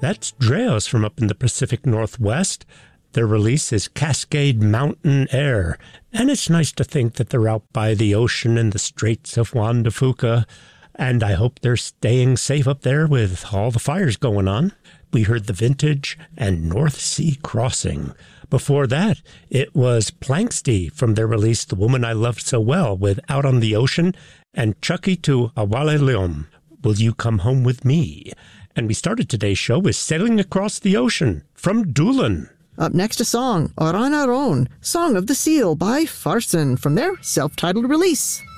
That's Dreos from up in the Pacific Northwest. Their release is Cascade Mountain Air, and it's nice to think that they're out by the ocean in the Straits of Juan de Fuca, and I hope they're staying safe up there with all the fires going on. We heard The Vintage and North Sea Crossing. Before that, it was Planxty from their release The Woman I Loved So Well with Out on the Ocean, and Chucky to Awaleleon, Will You Come Home With Me? And we started today's show with Sailing Across the Ocean from Doolan. Up next, a song, Oran Aron, Song of the Seal by Farson from their self-titled release.